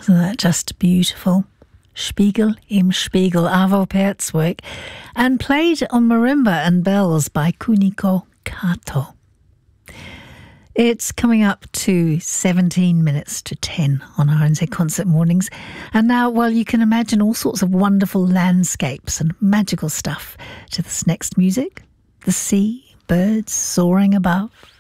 Isn't that just beautiful? Spiegel im Spiegel, Arvo Pärt's work, and played on marimba and bells by Kuniko Kato. It's coming up to 17 minutes to 10 on RNZ Concert Mornings. And now, well, you can imagine all sorts of wonderful landscapes and magical stuff to this next music. The sea, birds soaring above,